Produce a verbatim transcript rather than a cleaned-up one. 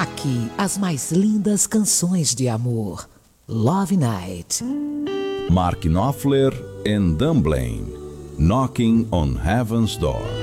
Aqui, as mais lindas canções de amor. Love Night. Mark Knopfler and Dunblane, Knocking on Heaven's Door.